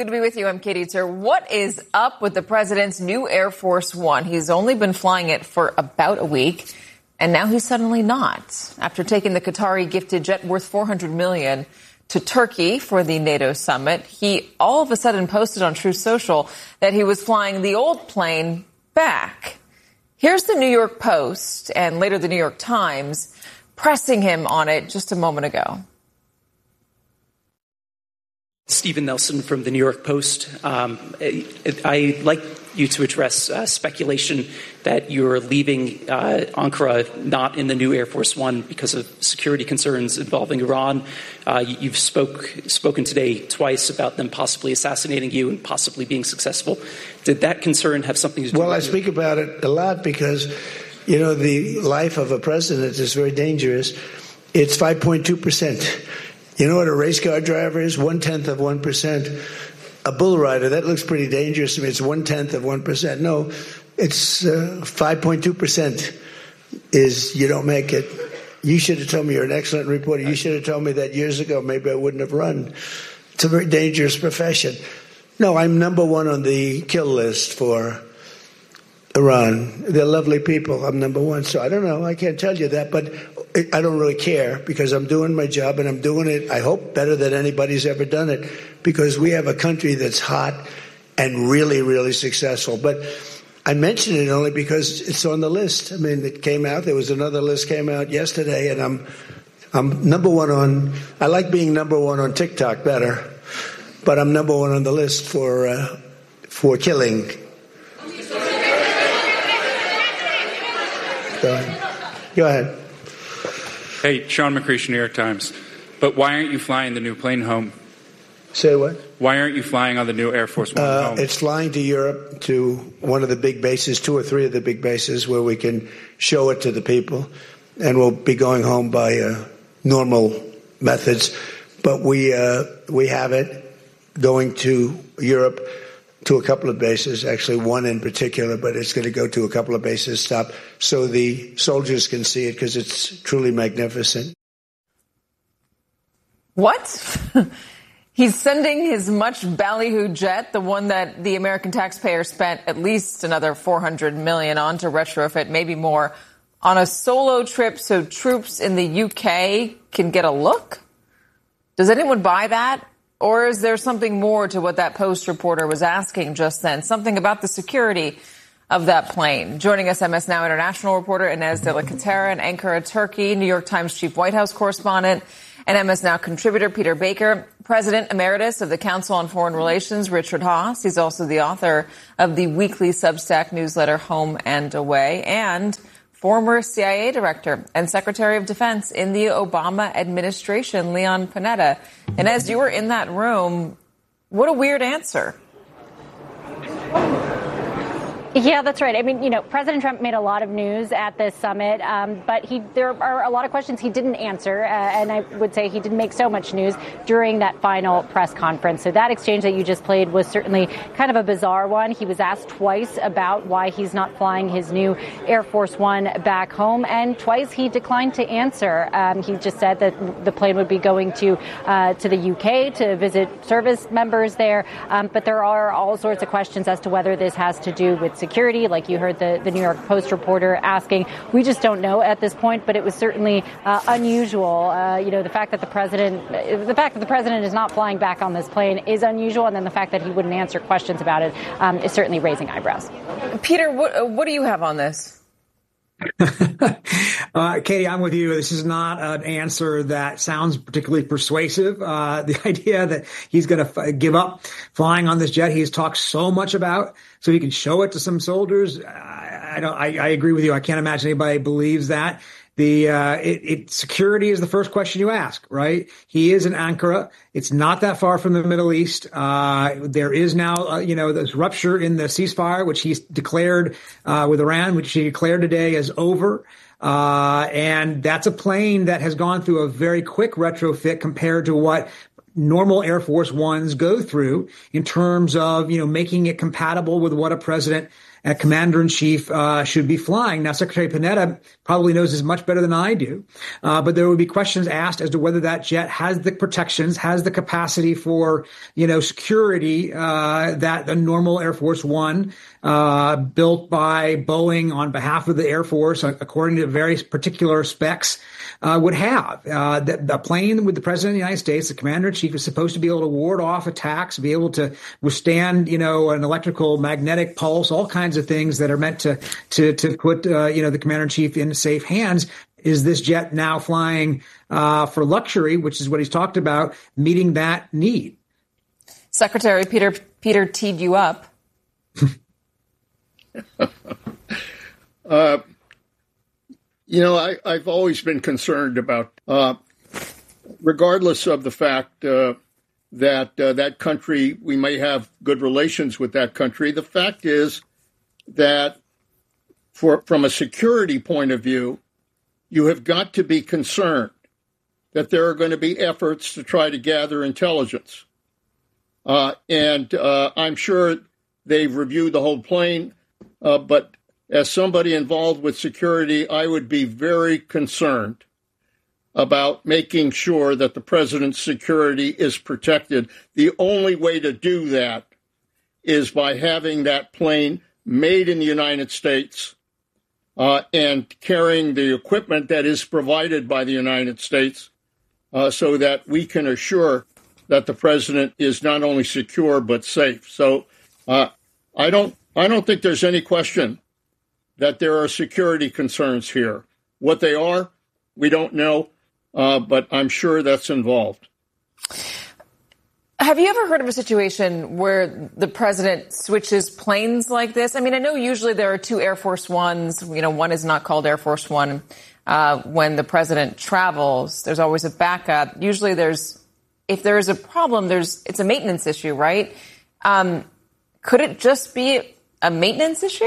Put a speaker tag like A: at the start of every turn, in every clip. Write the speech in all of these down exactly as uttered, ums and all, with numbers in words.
A: Good to be with you. I'm Katie Tur. What is up with the president's new Air Force One? He's only been flying it for about a week, and now he's suddenly not. After taking the Qatari gifted jet worth four hundred million dollars to Turkey for the NATO summit, he all of a sudden posted on Truth Social that he was flying the old plane back. Here's the New York Post and later the New York Times pressing him on it just a moment ago.
B: Stephen Nelson from the New York Post. Um, I'd like you to address uh, speculation that you're leaving uh, Ankara not in the new Air Force One because of security concerns involving Iran. Uh, you've spoke, spoken today twice about them possibly assassinating you and possibly being successful. Did that concern have something to do
C: well,
B: with
C: I
B: it?
C: speak about it a lot because, you know, the life of a president is very dangerous. It's five point two percent. You know what a race car driver is? One-tenth of one percent. A bull rider, that looks pretty dangerous to me. It's one-tenth of one percent. No, it's uh, five point two percent is you don't make it. You should have told me you're an excellent reporter. You should have told me that years ago. Maybe I wouldn't have run. It's a very dangerous profession. No, I'm number one on the kill list for Iran. They're lovely people. I'm number one. So I don't know. I can't tell you that, but I don't really care because I'm doing my job and I'm doing it, I hope, better than anybody's ever done it because we have a country that's hot and really, really successful. But I mention it only because it's on the list. I mean, it came out. There was another list came out yesterday, and I'm I'm number one on. I like being number one on TikTok better, but I'm number one on the list for uh, for killing. Go ahead. Go ahead.
D: Hey, Sean McCreesh, New York Times. But why aren't you flying the new plane home?
C: Say what?
D: Why aren't you flying on the new Air Force One
C: uh,
D: home?
C: It's flying to Europe, to one of the big bases, two or three of the big bases, where we can show it to the people. And we'll be going home by uh, normal methods. But we uh, we have it going to Europe, to a couple of bases, actually one in particular, but it's going to go to a couple of bases, stop, so the soldiers can see it because it's truly magnificent.
A: What? He's sending his much ballyhooed jet, the one that the American taxpayer spent at least another four hundred million dollars on to retrofit, maybe more, on a solo trip so troops in the U K can get a look? Does anyone buy that? Or is there something more to what that Post reporter was asking just then? Something about the security of that plane. Joining us, M S Now international reporter Inez de la Catera in Ankara, Turkey, New York Times chief White House correspondent, and M S Now contributor Peter Baker, President Emeritus of the Council on Foreign Relations, Richard Haass. He's also the author of the weekly Substack newsletter Home and Away, and former C I A director and Secretary of Defense in the Obama administration, Leon Panetta. And as you were in that room, what a weird answer.
E: Yeah, that's right. I mean, you know, President Trump made a lot of news at this summit, um, but he there are a lot of questions he didn't answer. Uh, and I would say he didn't make so much news during that final press conference. So that exchange that you just played was certainly kind of a bizarre one. He was asked twice about why he's not flying his new Air Force One back home, and twice he declined to answer. Um, he just said that the plane would be going to uh, to the U K to visit service members there. Um, but there are all sorts of questions as to whether this has to do with security, like you heard the, the New York Post reporter asking. We just don't know at this point, but it was certainly uh, unusual. Uh, you know, the fact that the president, the fact that the president is not flying back on this plane is unusual, and then the fact that he wouldn't answer questions about it um, is certainly raising eyebrows.
A: Peter, what, what do you have on this?
F: uh, Katie, I'm with you. This is not an answer that sounds particularly persuasive. Uh, the idea that he's going to f- give up flying on this jet he's talked so much about so he can show it to some soldiers. I, I don't. I, I agree with you. I can't imagine anybody believes that. The uh, it, it security is the first question you ask, right? He is in Ankara. It's not that far from the Middle East. Uh, there is now, uh, you know, this rupture in the ceasefire, which he's declared uh, with Iran, which he declared today as over. Uh, and that's a plane that has gone through a very quick retrofit compared to what normal Air Force Ones go through in terms of, you know, making it compatible with what a president a commander-in-chief uh, should be flying. Now, Secretary Panetta probably knows this much better than I do, uh, but there would be questions asked as to whether that jet has the protections, has the capacity for, you know, security uh, that the normal Air Force One, uh, built by Boeing on behalf of the Air Force, according to very particular specs, uh, would have. Uh, the, the plane with the President of the United States, the commander-in-chief, is supposed to be able to ward off attacks, be able to withstand, you know, an electrical magnetic pulse, all kinds of things that are meant to to to put, uh, you know, the commander-in-chief in safe hands. Is this jet now flying uh, for luxury, which is what he's talked about, meeting that need?
A: Secretary, Peter Peter teed you up.
G: uh, you know, I, I've always been concerned about, uh, regardless of the fact uh, that uh, that country, we may have good relations with that country. The fact is that for from a security point of view, you have got to be concerned that there are going to be efforts to try to gather intelligence. Uh, and uh, I'm sure they've reviewed the whole plane, uh, but as somebody involved with security, I would be very concerned about making sure that the president's security is protected. The only way to do that is by having that plane made in the United States uh, and carrying the equipment that is provided by the United States uh, so that we can assure that the president is not only secure but safe. So uh, I don't I don't think there's any question that there are security concerns here. What they are, we don't know, uh, but I'm sure that's involved.
A: Have you ever heard of a situation where the president switches planes like this? I mean, I know usually there are two Air Force Ones. You know, one is not called Air Force One. Uh, when the president travels, there's always a backup. Usually there's, if there is a problem, there's, it's a maintenance issue, right? Um, could it just be a maintenance issue?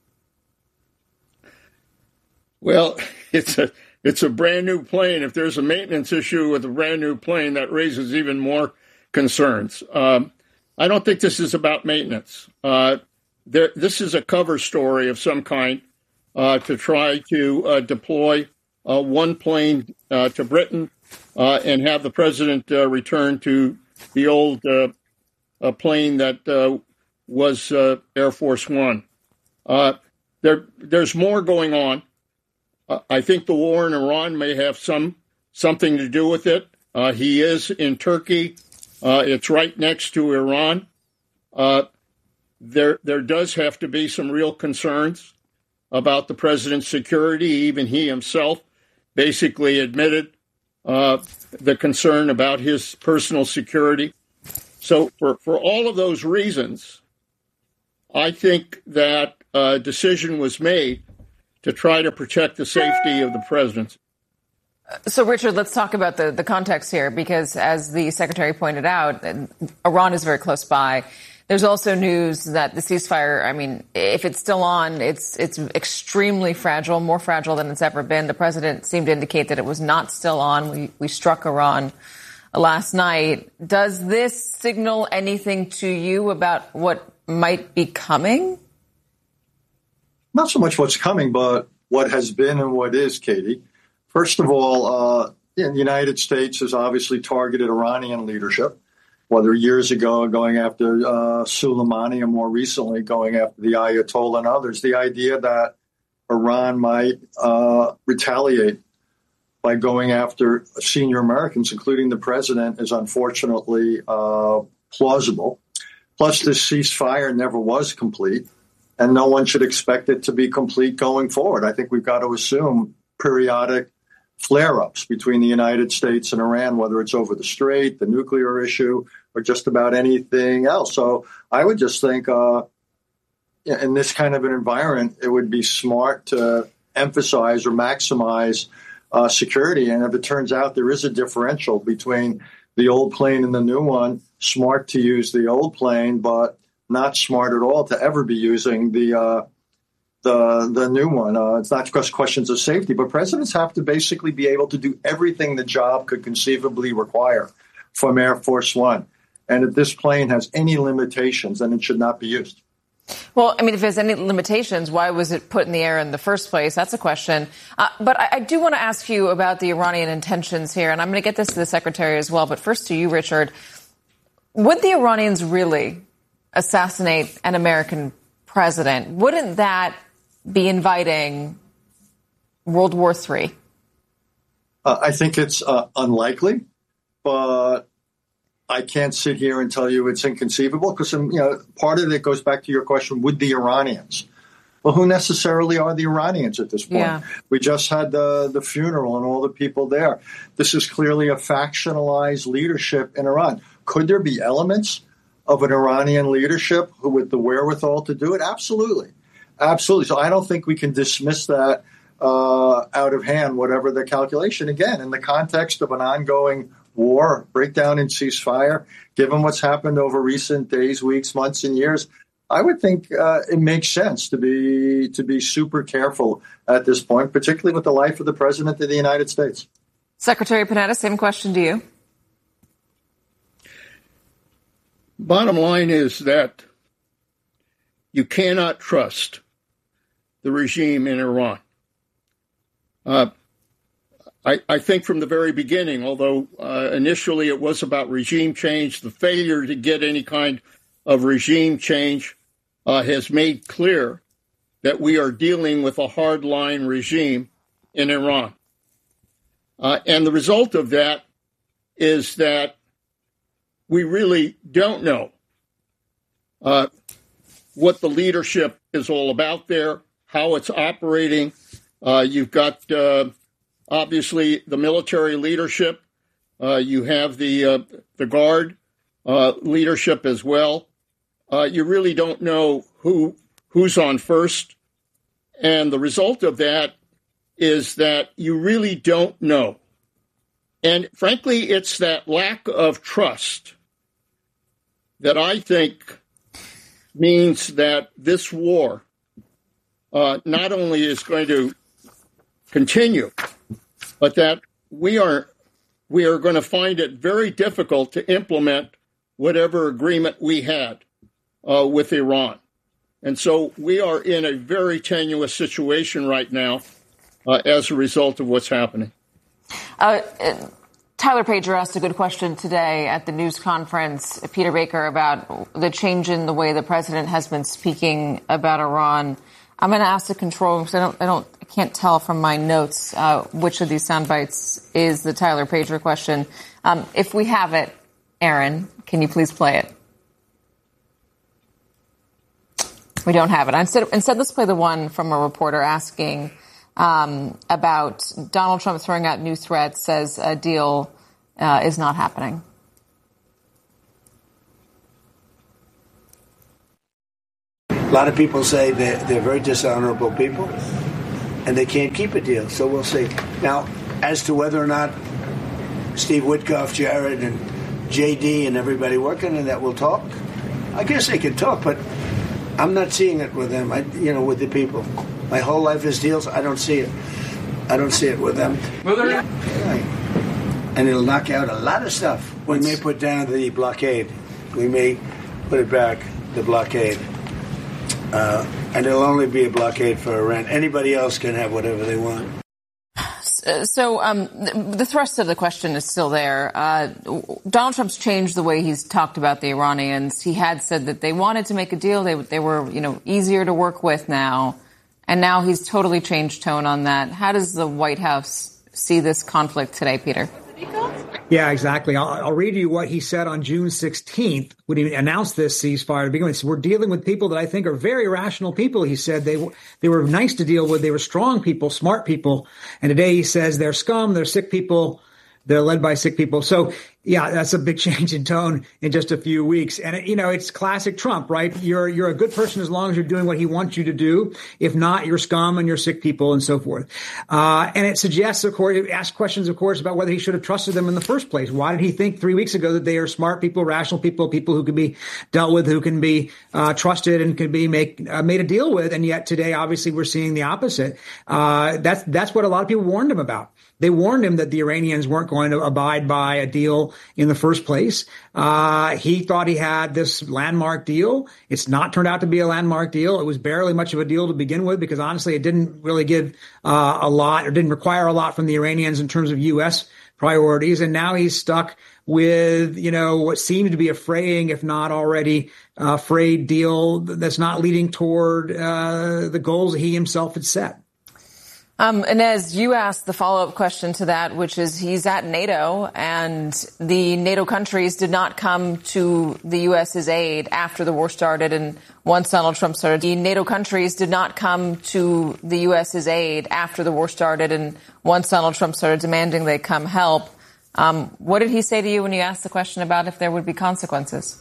G: Well, it's a it's a brand new plane. If there's a maintenance issue with a brand new plane, that raises even more concerns. Um, I don't think this is about maintenance. Uh, there, this is a cover story of some kind uh, to try to uh, deploy uh, one plane uh, to Britain uh, and have the president uh, return to the old uh, a plane that uh, was uh, Air Force One. Uh, there, there's more going on. Uh, I think the war in Iran may have some something to do with it. Uh, he is in Turkey. Uh, it's right next to Iran. Uh, there, there does have to be some real concerns about the president's security. Even he himself basically admitted uh, the concern about his personal security. So for, for all of those reasons, I think that a decision was made to try to protect the safety of the president.
A: So, Richard, let's talk about the, the context here, because as the secretary pointed out, Iran is very close by. There's also news that the ceasefire, I mean, if it's still on, it's it's extremely fragile, more fragile than it's ever been. The president seemed to indicate that it was not still on. We, we struck Iran last night. Does this signal anything to you about what might be coming?
H: Not so much what's coming, but what has been and what is, Katie. First of all, uh, the United States has obviously targeted Iranian leadership, whether years ago going after uh, Soleimani or more recently going after the Ayatollah and others. The idea that Iran might uh, retaliate by going after senior Americans, including the president, is unfortunately uh, plausible. Plus, this ceasefire never was complete, and no one should expect it to be complete going forward. I think we've got to assume periodic flare-ups between the United States and Iran, whether it's over the Strait, the nuclear issue, or just about anything else. So I would just think uh, in this kind of an environment, it would be smart to emphasize or maximize uh, security. And if it turns out there is a differential between the old plane and the new one, smart to use the old plane, but not smart at all to ever be using the uh, the the new one. Uh, it's not just questions of safety, but presidents have to basically be able to do everything the job could conceivably require from Air Force One. And if this plane has any limitations, then it should not be used.
A: Well, I mean, if there's any limitations, why was it put in the air in the first place? That's a question. Uh, but I, I do want to ask you about the Iranian intentions here, and I'm going to get this to the Secretary as well. But first to you, Richard. Would the Iranians really assassinate an American president? Wouldn't that be inviting World War Three?
H: Uh, I think it's uh, unlikely, but I can't sit here and tell you it's inconceivable because, you know, part of it goes back to your question, would the Iranians? Well, who necessarily are the Iranians at this point?
A: Yeah.
H: We just had the, the funeral and all the people there. This is clearly a factionalized leadership in Iran. Could there be elements of an Iranian leadership who with the wherewithal to do it? Absolutely. Absolutely. So I don't think we can dismiss that uh, out of hand, whatever the calculation. Again, in the context of an ongoing war, breakdown in ceasefire, given what's happened over recent days, weeks, months, and years, I would think uh, it makes sense to be to be super careful at this point, particularly with the life of the President of the United States.
A: Secretary Panetta, same question to you.
G: Bottom line is that you cannot trust the regime in Iran. Uh, I, I think from the very beginning, although uh, initially it was about regime change, the failure to get any kind of regime change uh, has made clear that we are dealing with a hardline regime in Iran. Uh, and the result of that is that we really don't know uh, what the leadership is all about there, how it's operating. Uh, you've got... Uh, Obviously, the military leadership, uh, you have the uh, the Guard uh, leadership as well. Uh, you really don't know who who's on first. And the result of that is that you really don't know. And frankly, it's that lack of trust that I think means that this war uh, not only is going to continue, but that we are we are going to find it very difficult to implement whatever agreement we had uh, with Iran. And so we are in a very tenuous situation right now uh, as a result of what's happening.
A: Uh, Tyler Pager asked a good question today at the news conference, Peter Baker, about the change in the way the president has been speaking about Iran. I'm going to ask the control because I don't, I don't, I can't tell from my notes uh, which of these sound bites is the Tyler Pager question. Um, if we have it, Aaron, can you please play it? We don't have it. Instead, instead let's play the one from a reporter asking um, about Donald Trump throwing out new threats, says a deal uh, is not happening.
C: A lot of people say they're, they're very dishonorable people, and they can't keep a deal. So we'll see. Now, as to whether or not Steve Witkoff, Jared, and J D and everybody working on that will talk, I guess they can talk, but I'm not seeing it with them. I, you know, with the people. My whole life is deals. I don't see it. I don't see it with them. Well, yeah. And it'll knock out a lot of stuff. We may put down the blockade. We may put it back, the blockade. Uh, and it'll only be a blockade for Iran. Anybody else can have whatever they want.
A: So um, the thrust of the question is still there. Uh, Donald Trump's changed the way he's talked about the Iranians. He had said that they wanted to make a deal. They, they were, you know, easier to work with now. And now he's totally changed tone on that. How does the White House see this conflict today, Peter?
F: Yeah, exactly. I'll, I'll read you what he said on June sixteenth when he announced this ceasefire to begin with. We're dealing with people that I think are very rational people. He said they were, they were nice to deal with. They were strong people, smart people. And today he says they're scum, they're sick people, they're led by sick people. So, yeah, that's a big change in tone in just a few weeks. And, it, you know, it's classic Trump, right? You're you're a good person as long as you're doing what he wants you to do. If not, you're scum and you're sick people and so forth. Uh, and it suggests, of course, it asks questions, of course, about whether he should have trusted them in the first place. Why did he think three weeks ago that they are smart people, rational people, people who can be dealt with, who can be uh, trusted and can be make, uh, made a deal with? And yet today, obviously, we're seeing the opposite. Uh, that's, that's what a lot of people warned him about. They warned him that the Iranians weren't going to abide by a deal in the first place. Uh, he thought he had this landmark deal. It's not turned out to be a landmark deal. It was barely much of a deal to begin with because honestly, it didn't really give uh, a lot or didn't require a lot from the Iranians in terms of U S priorities. And now he's stuck with, you know, what seemed to be a fraying, if not already uh, frayed deal that's not leading toward uh, the goals that he himself had set.
A: Um, Inez, you asked the follow-up question to that, which is he's at NATO, and the NATO countries did not come to the U S's aid after the war started and once Donald Trump started. The NATO countries did not come to the U S's aid after the war started and once Donald Trump started demanding they come help. Um, what did he say to you when you asked the question about if there would be consequences?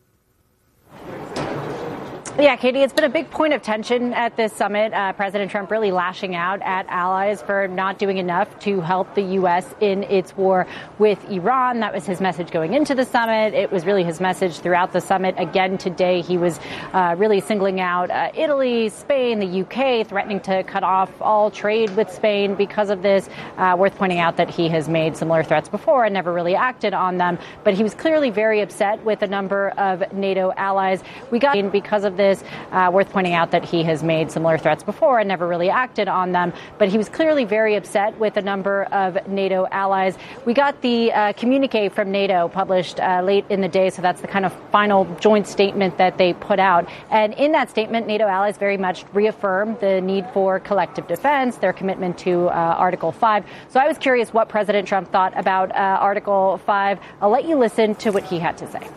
E: Yeah, Katie, it's been a big point of tension at this summit. Uh, President Trump really lashing out at allies for not doing enough to help the U S in its war with Iran. That was his message going into the summit. It was really his message throughout the summit. Again, today, he was uh, really singling out uh, Italy, Spain, the U K, threatening to cut off all trade with Spain because of this. Uh, worth pointing out that he has made similar threats before and never really acted on them. But he was clearly very upset with a number of NATO allies. We got in because of this. Uh, worth pointing out that he has made similar threats before and never really acted on them. But he was clearly very upset with a number of NATO allies. We got the uh, communique from NATO published uh, late in the day. So that's the kind of final joint statement that they put out. And in that statement, NATO allies very much reaffirmed the need for collective defense, their commitment to uh, Article five. So I was curious what President Trump thought about uh, Article five. I'll let you listen to what he had to say.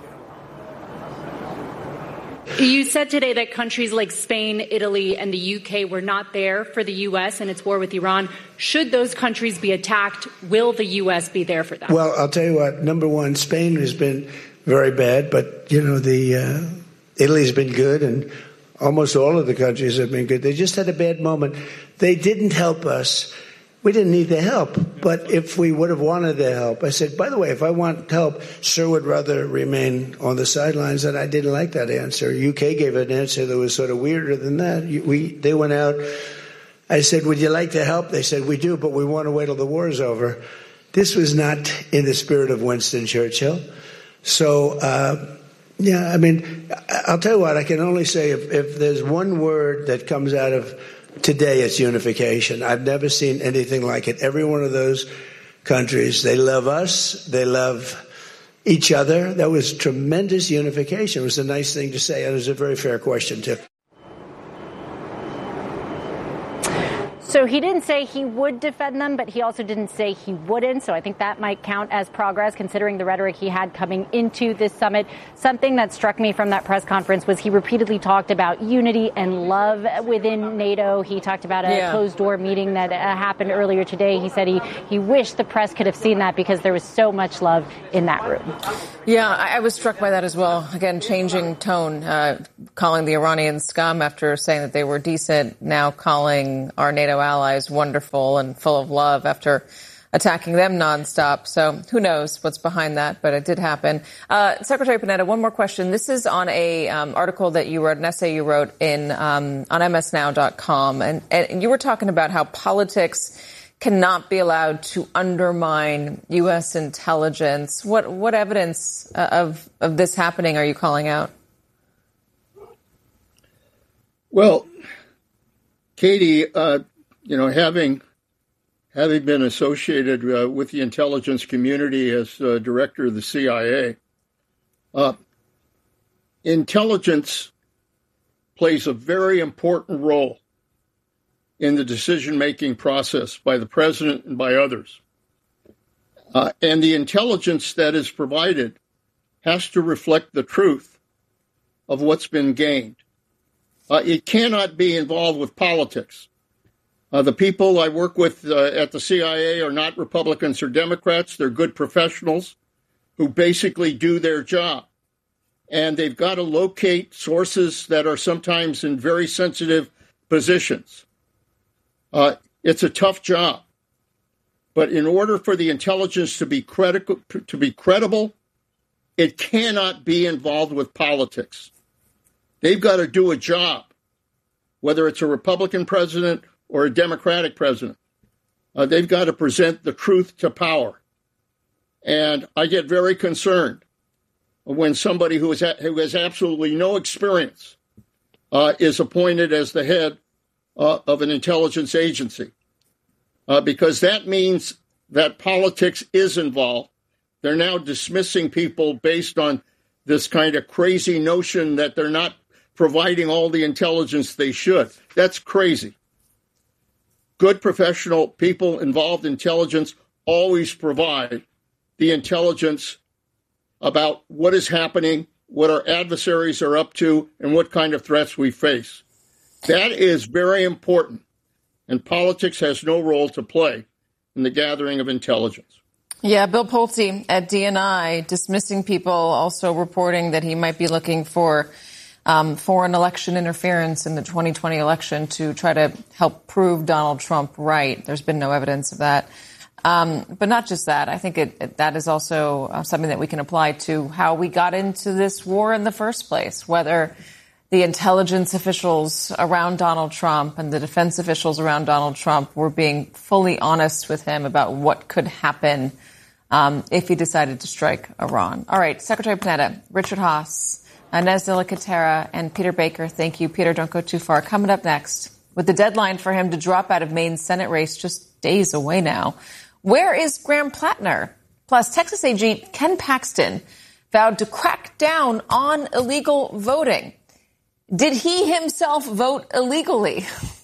I: You said today that countries like Spain, Italy, and the U K were not there for the U S in its war with Iran. Should those countries be attacked, will the U S be there for them?
C: Well, I'll tell you what. Number one, Spain has been very bad, but, you know, the uh, Italy's been good, and almost all of the countries have been good. They just had a bad moment. They didn't help us. We didn't need the help, but if we would have wanted the help, I said, by the way, if I want help, Sir would rather remain on the sidelines, and I didn't like that answer. U K gave an answer that was sort of weirder than that. We, they went out. I said, would you like to help? They said, we do, but we want to wait till the war is over. This was not in the spirit of Winston Churchill. So, uh, yeah, I mean, I'll tell you what, I can only say if, if there's one word that comes out of today, it's unification. I've never seen anything like it. Every one of those countries, they love us. They love each other. That was tremendous unification. It was a nice thing to say. And it was a very fair question, too.
E: So he didn't say he would defend them, but he also didn't say he wouldn't. So I think that might count as progress, considering the rhetoric he had coming into this summit. Something that struck me from that press conference was he repeatedly talked about unity and love within NATO. He talked about a yeah. closed-door meeting that uh, happened earlier today. He said he, he wished the press could have seen that because there was so much love in that room.
A: Yeah, I, I was struck by that as well. Again, changing tone, uh, calling the Iranians scum after saying that they were decent, now calling our NATO allies wonderful and full of love after attacking them nonstop. So who knows what's behind that, but it did happen. Uh, Secretary Panetta, one more question. This is on a um, article that you wrote, an essay you wrote in um, on M S Now dot com, and, and you were talking about how politics cannot be allowed to undermine U S intelligence. What what evidence uh, of of this happening are you calling out?
G: Well, Katie, uh, you know, having having been associated uh, with the intelligence community as uh, director of the C I A, uh, intelligence plays a very important role in the decision-making process by the president and by others. Uh, and the intelligence that is provided has to reflect the truth of what's been gained. Uh, it cannot be involved with politics. Uh, the people I work with uh, at the C I A are not Republicans or Democrats. They're good professionals who basically do their job. And they've got to locate sources that are sometimes in very sensitive positions. Uh, it's a tough job. But in order for the intelligence to be credible, to be credible, it cannot be involved with politics. They've got to do a job, whether it's a Republican president or a Democratic president. Uh, they've got to present the truth to power. And I get very concerned when somebody who, is a, who has absolutely no experience uh, is appointed as the head uh, of an intelligence agency, uh, because that means that politics is involved. They're now dismissing people based on this kind of crazy notion that they're not providing all the intelligence they should. That's crazy. Good professional people involved in intelligence always provide the intelligence about what is happening, what our adversaries are up to, and what kind of threats we face. That is very important, and politics has no role to play in the gathering of intelligence.
A: Yeah, Bill Pulte at D N I dismissing people, also reporting that he might be looking for um, foreign election interference in the twenty twenty election to try to help prove Donald Trump right. There's been no evidence of that. Um, but not just that. I think it, it, that is also uh, something that we can apply to how we got into this war in the first place, whether the intelligence officials around Donald Trump and the defense officials around Donald Trump were being fully honest with him about what could happen um, if he decided to strike Iran. All right, Secretary Panetta, Richard Haass, Inez de la Catera, and Peter Baker. Thank you. Peter, don't go too far. Coming up next, with the deadline for him to drop out of Maine's Senate race just days away now, where is Graham Plattner? Plus, Texas A G Ken Paxton vowed to crack down on illegal voting. Did he himself vote illegally?